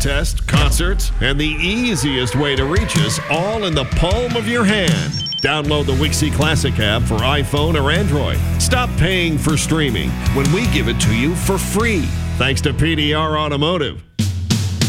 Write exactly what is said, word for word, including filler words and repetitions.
contests, concerts, and the easiest way to reach us all in the palm of your hand. Download the Wixie Classic app for iPhone or Android. Stop paying for streaming when we give it to you for free. Thanks to P D R Automotive.